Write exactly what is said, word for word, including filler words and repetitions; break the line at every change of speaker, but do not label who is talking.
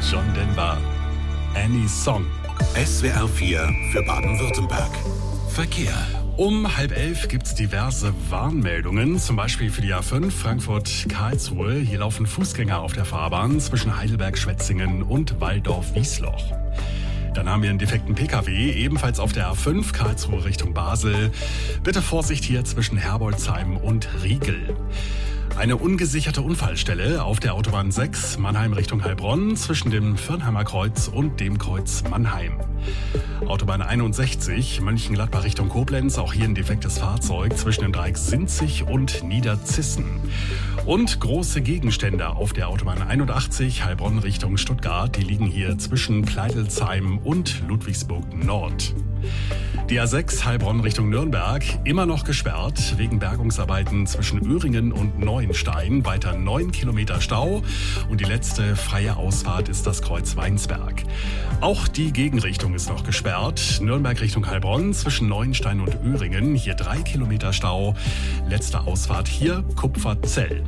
John Denver. Any Song.
S W R vier für Baden-Württemberg. Verkehr.
Um halb elf gibt es diverse Warnmeldungen, zum Beispiel für die A fünf Frankfurt-Karlsruhe. Hier laufen Fußgänger auf der Fahrbahn zwischen Heidelberg-Schwetzingen und Walldorf-Wiesloch. Dann haben wir einen defekten Pkw, ebenfalls auf der A fünf Karlsruhe Richtung Basel. Bitte Vorsicht hier zwischen Herbolzheim und Riegel. Eine ungesicherte Unfallstelle auf der Autobahn sechs Mannheim Richtung Heilbronn zwischen dem Firnheimer Kreuz und dem Kreuz Mannheim. Autobahn einundsechzig Mönchengladbach Richtung Koblenz, auch hier ein defektes Fahrzeug zwischen dem Dreieck Sinzig und Niederzissen. Und große Gegenstände auf der Autobahn einundachtzig Heilbronn Richtung Stuttgart, die liegen hier zwischen Pleidelsheim und Ludwigsburg Nord. Die A sechs Heilbronn Richtung Nürnberg immer noch gesperrt wegen Bergungsarbeiten zwischen Öhringen und Neuenstein. Weiter neun Kilometer Stau und die letzte freie Ausfahrt ist das Kreuz Weinsberg. Auch die Gegenrichtung ist noch gesperrt. Nürnberg Richtung Heilbronn zwischen Neuenstein und Öhringen. Hier drei Kilometer Stau. Letzte Ausfahrt hier Kupferzell.